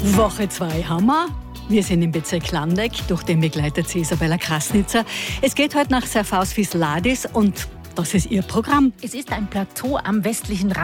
Woche 2 haben wir. Wir sind im Bezirk Landeck, durch den begleitet sie Isabella Krasnitzer. Es geht heute nach Serfaus Visladis und das ist ihr Programm. Es ist ein Plateau am westlichen Rand